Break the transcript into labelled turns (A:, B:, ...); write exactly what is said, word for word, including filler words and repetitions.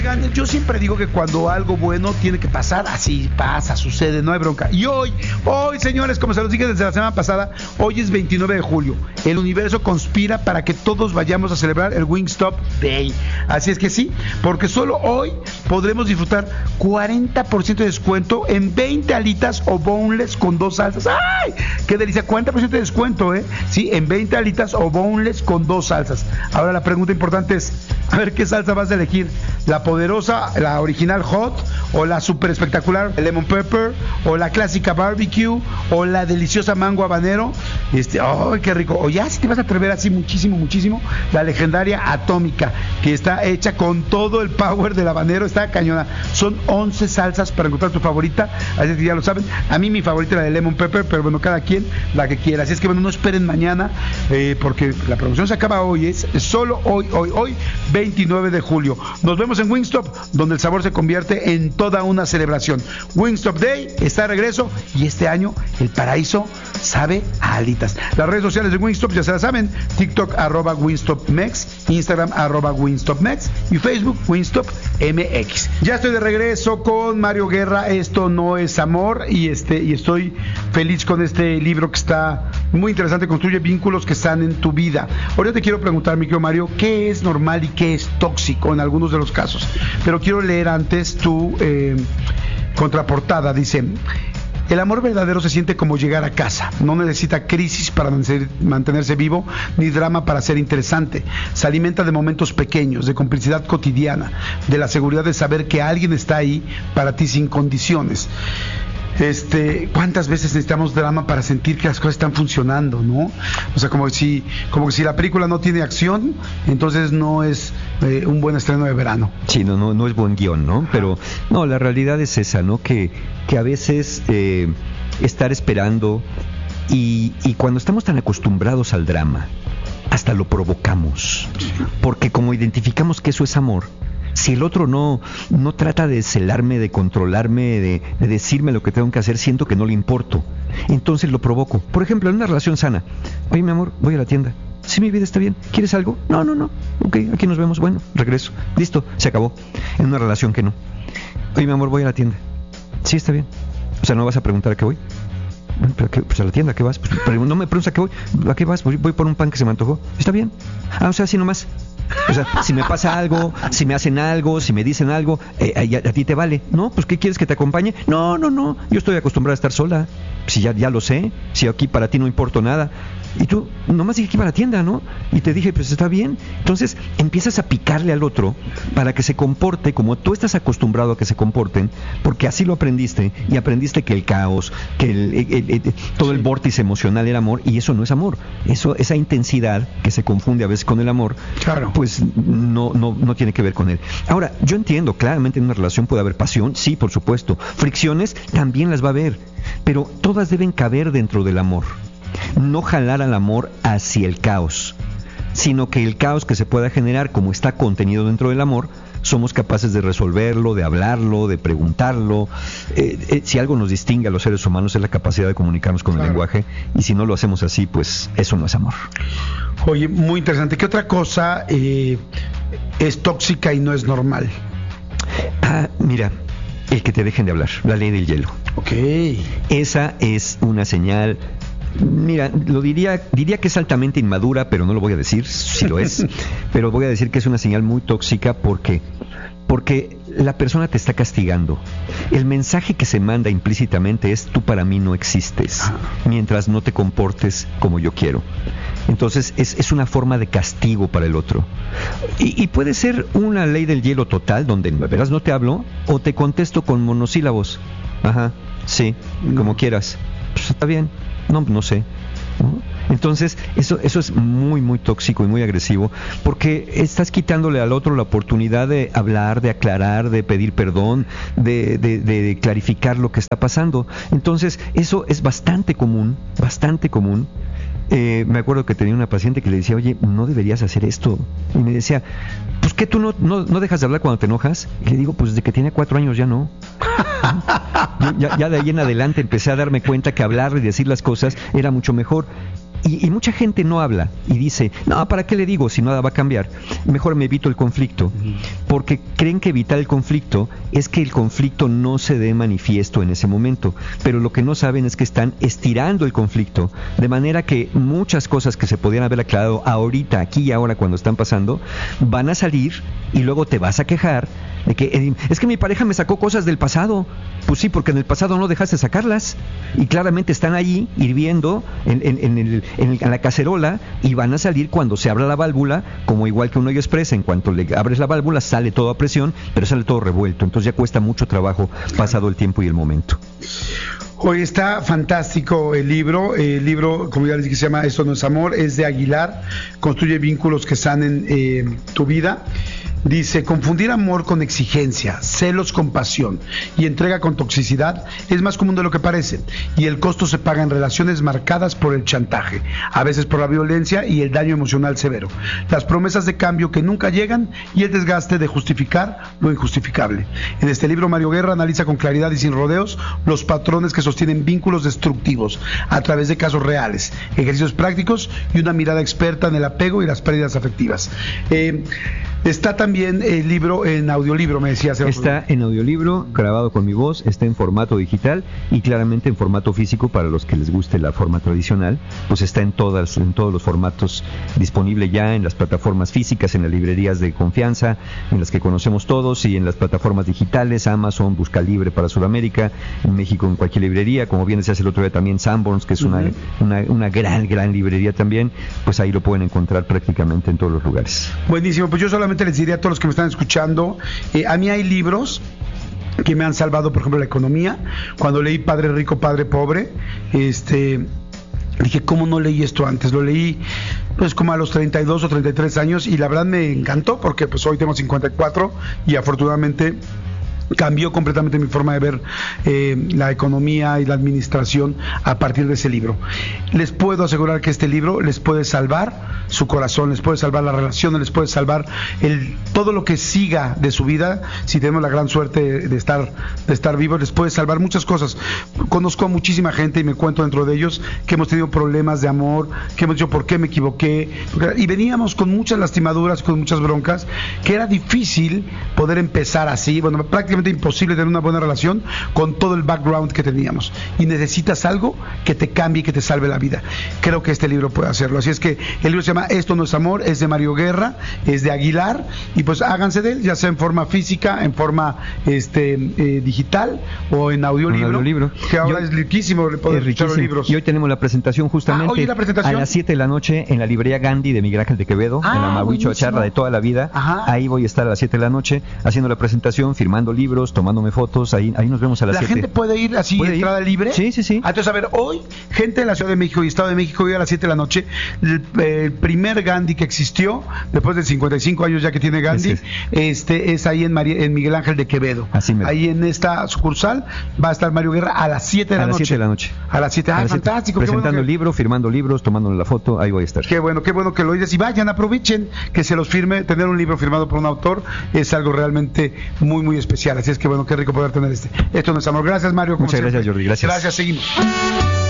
A: Yo siempre digo que cuando algo bueno tiene que pasar, así pasa, sucede, no hay bronca. Y hoy, hoy señores, como se los dije desde la semana pasada, hoy es veintinueve de julio. El universo conspira para que todos vayamos a celebrar el Wingstop Day. Así es que sí, porque solo hoy podremos disfrutar cuarenta por ciento de descuento en veinte alitas o boneless con dos salsas. ¡Ay! ¡Qué delicia! cuarenta por ciento de descuento, ¿eh? Sí, en veinte alitas o boneless con dos salsas. Ahora la pregunta importante es, a ver, ¿qué salsa vas a elegir? ¿La poderosa, la original hot, o la super espectacular lemon pepper, o la clásica barbecue, o la deliciosa mango habanero? Este, ¡ay, qué rico! O ya si te vas a atrever así muchísimo, muchísimo, la legendaria atómica, que está hecha con todo el power del habanero, está cañona. Son once salsas para encontrar tu favorita, así que ya lo saben. A mí mi favorita es la de lemon pepper, pero bueno, cada quien la que quiera. Así es que bueno, no esperen mañana, eh, porque la promoción se acaba hoy, es solo hoy, hoy, hoy, veintinueve de julio. Nos vemos en Wingstop, donde el sabor se convierte en toda una celebración. Wingstop Day está de regreso y este año el paraíso sabe a alitas. Las redes sociales de Wingstop ya se las saben: TikTok arroba Wingstop Mex, Instagram arroba Wingstop Mex y Facebook Wingstop M X. Ya estoy de regreso con Mario Guerra, Esto no es amor, y este y estoy feliz con este libro que está muy interesante, construye vínculos que están en tu vida. Ahora te quiero preguntar, mi querido Mario, ¿qué es normal y qué es tóxico en algunos de los casos? Pero quiero leer antes tu eh, contraportada. Dice: el amor verdadero se siente como llegar a casa. No necesita crisis para mantenerse vivo, ni drama para ser interesante. Se alimenta de momentos pequeños, de complicidad cotidiana, de la seguridad de saber que alguien está ahí para ti sin condiciones. Este, ¿cuántas veces necesitamos drama para sentir que las cosas están funcionando, no? O sea, como si, como si la película no tiene acción, entonces no es eh, un buen estreno de verano.
B: Sí, no, no, no es buen guión, ¿no? Pero no, la realidad es esa, ¿no? Que, que a veces eh, estar esperando y, y cuando estamos tan acostumbrados al drama, hasta lo provocamos, porque como identificamos que eso es amor. Si el otro no, no trata de celarme, de controlarme, de, de decirme lo que tengo que hacer, siento que no le importo. Entonces lo provoco. Por ejemplo, en una relación sana. Oye, mi amor, voy a la tienda. Sí, mi vida está bien. ¿Quieres algo? No, no, no. Ok, aquí nos vemos. Bueno, regreso. Listo, se acabó. En una relación que no. Oye, mi amor, voy a la tienda. Sí, está bien. O sea, ¿no vas a preguntar a qué voy? Bueno, ¿pero qué? Pues a la tienda, ¿a qué vas? Pues, pero no me preguntas a qué voy. ¿A qué vas? Voy, voy por un pan que se me antojó. Está bien. Ah, o sea, así nomás. O sea, si me pasa algo, si me hacen algo, si me dicen algo, eh, a, a ti te vale. No, pues ¿qué quieres, que te acompañe? No, no, no, yo estoy acostumbrada a estar sola. Si ya, ya lo sé, si aquí para ti no importo nada. Y tú, nomás dije que iba a la tienda, ¿no? Y te dije, pues está bien. Entonces empiezas a picarle al otro para que se comporte como tú estás acostumbrado a que se comporten, porque así lo aprendiste, y aprendiste que el caos, que el, el, el, el, todo el vórtice emocional era amor, y eso no es amor. Eso, esa intensidad que se confunde a veces con el amor,
A: claro,
B: pues no, no, no tiene que ver con él. Ahora, yo entiendo, claramente en una relación puede haber pasión, sí, por supuesto. Fricciones también las va a haber, pero todas deben caber dentro del amor. No jalar al amor hacia el caos, sino que el caos que se pueda generar, como está contenido dentro del amor, somos capaces de resolverlo, de hablarlo, de preguntarlo. Eh, eh, si algo nos distingue a los seres humanos es la capacidad de comunicarnos con, claro, el lenguaje, y si no lo hacemos así, pues eso no es amor.
A: Oye, muy interesante. ¿Qué otra cosa eh, es tóxica y no es normal?
B: Ah, mira, el que te dejen de hablar, la ley del hielo.
A: Ok.
B: Esa es una señal. Mira, lo diría diría que es altamente inmadura, pero no lo voy a decir, si lo es. Pero voy a decir que es una señal muy tóxica porque porque la persona te está castigando. El mensaje que se manda implícitamente es: tú para mí no existes, mientras no te comportes como yo quiero. Entonces es, es una forma de castigo para el otro. Y, y puede ser una ley del hielo total, donde de veras no te hablo, o te contesto con monosílabos. Ajá, sí, como quieras. Pues está bien. No, no sé, ¿no? Entonces eso, eso es muy muy tóxico y muy agresivo, porque estás quitándole al otro la oportunidad de hablar, de aclarar, de pedir perdón, de, de, de clarificar lo que está pasando. Entonces eso es bastante común, bastante común. Eh, me acuerdo que tenía una paciente que le decía: oye, no deberías hacer esto. Y me decía: pues ¿qué, tú no, no, no dejas de hablar cuando te enojas? Y le digo: pues desde que tenía cuatro años ya no. Ya, ya de ahí en adelante empecé a darme cuenta que hablar y decir las cosas era mucho mejor. Y, y mucha gente no habla y dice, no, ¿para qué le digo si nada va a cambiar? Mejor me evito el conflicto, porque creen que evitar el conflicto es que el conflicto no se dé manifiesto en ese momento, pero lo que no saben es que están estirando el conflicto, de manera que muchas cosas que se podían haber aclarado ahorita, aquí y ahora cuando están pasando, van a salir y luego te vas a quejar de que eh, es que mi pareja me sacó cosas del pasado. Pues sí, porque en el pasado no dejaste sacarlas y claramente están allí hirviendo en, en, en, el, en, el, en la cacerola y van a salir cuando se abra la válvula, como igual que un hoyo express, en cuanto le abres la válvula sale todo a presión, pero sale todo revuelto, entonces ya cuesta mucho trabajo pasado el tiempo y el momento.
A: Hoy está fantástico el libro, el libro, como ya les dije, se llama Esto no es amor, es de Aguilar, construye vínculos que sanen eh, tu vida. Dice, confundir amor con exigencia, celos con pasión y entrega con toxicidad es más común de lo que parece, y el costo se paga en relaciones marcadas por el chantaje, a veces por la violencia y el daño emocional severo, las promesas de cambio que nunca llegan y el desgaste de justificar lo injustificable. En este libro Mario Guerra analiza con claridad y sin rodeos los patrones que sostienen vínculos destructivos a través de casos reales, ejercicios prácticos y una mirada experta en el apego y las pérdidas afectivas. Eh, Está también el libro en audiolibro, me decías.
B: Está en audiolibro, grabado con mi voz, está en formato digital y claramente en formato físico para los que les guste la forma tradicional, pues está en todas, en todos los formatos, disponible ya en las plataformas físicas, en las librerías de confianza, en las que conocemos todos, y en las plataformas digitales, Amazon, Busca Libre para Sudamérica, en México en cualquier librería, como bien decías el otro día también Sanborns, que es una, uh-huh. una, una gran, gran librería también, pues ahí lo pueden encontrar prácticamente en todos los lugares.
A: Buenísimo, pues yo solamente les diría a todos los que me están escuchando, eh, a mí hay libros que me han salvado, por ejemplo, la economía. Cuando leí Padre Rico, Padre Pobre, este dije, ¿cómo no leí esto antes? Lo leí pues como a los treinta y dos o treinta y tres años y la verdad me encantó, porque pues hoy tengo cincuenta y cuatro y afortunadamente cambió completamente mi forma de ver eh, la economía y la administración a partir de ese libro. Les puedo asegurar que este libro les puede salvar su corazón, les puede salvar las relaciones, les puede salvar el, todo lo que siga de su vida. Si tenemos la gran suerte de estar, de estar vivos, les puede salvar muchas cosas. Conozco a muchísima gente y me cuento dentro de ellos que hemos tenido problemas de amor, que hemos dicho por qué me equivoqué, y veníamos con muchas lastimaduras, con muchas broncas, que era difícil poder empezar así, bueno, prácticamente imposible tener una buena relación con todo el background que teníamos, y necesitas algo que te cambie y que te salve la vida. Creo que este libro puede hacerlo, así es que el libro se llama Esto no es amor, es de Mario Guerra, es de Aguilar, y pues háganse de él, ya sea en forma física, en forma este eh, digital o en audiolibro,
B: un audiolibro.
A: Que ahora
B: Yo,
A: es riquísimo poder escuchar los libros.
B: Y hoy tenemos la presentación justamente
A: ah, ¿hoy la presentación?
B: a las siete de la noche en la librería Gandhi de Miguel Ángel de Quevedo,
A: ah,
B: en la Mauricio Charla de toda la vida.
A: Ajá.
B: Ahí voy a estar a las siete de la noche haciendo la presentación, firmando libros, tomándome fotos, ahí, ahí nos vemos a las siete.
A: ¿La gente puede ir así, entrada ir? libre?
B: Sí, sí, sí.
A: Ah, entonces, a ver, hoy, gente de la Ciudad de México y Estado de México, hoy a las siete de la noche, el, el primer Gandhi que existió, después de cincuenta y cinco años ya que tiene Gandhi, es, este es ahí en, María, en Miguel Ángel de Quevedo.
B: Así me
A: ahí en esta sucursal va a estar Mario Guerra a las siete de la noche.
B: A las siete de la noche.
A: A las siete, ah, fantástico.
B: Presentando
A: bueno
B: el
A: que...
B: libro, firmando libros, tomándole la foto, ahí voy a estar.
A: Qué bueno, qué bueno que lo dices. Y vayan, aprovechen que se los firme. Tener un libro firmado por un autor es algo realmente muy, muy especial. Así es que bueno, qué rico poder tener este. Esto no es amor. Gracias, Mario.
B: Muchas gracias, Jordi. Gracias.
A: Gracias, seguimos.